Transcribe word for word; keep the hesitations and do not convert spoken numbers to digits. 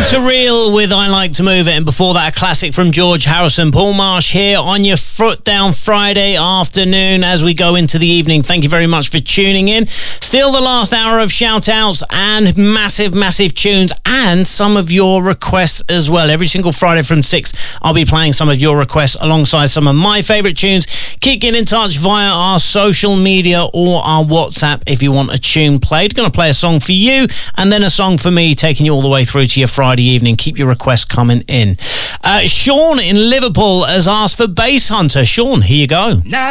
Peter Reel with I Like to Move It, and before that, a classic from George Harrison. Paul Marsh here on your Foot Down Friday afternoon as we go into the evening. Thank you very much for tuning in. Still the last hour of shout-outs and massive, massive tunes and some of your requests as well. Every single Friday from six, I'll be playing some of your requests alongside some of my favourite tunes. Keep getting in touch via our social media or our WhatsApp if you want a tune played. Going to play a song for you and then a song for me, taking you all the way through to your Friday evening. Keep your requests coming in. Uh, Sean in Liverpool has asked for Bass Hunter. Sean, here you go. Now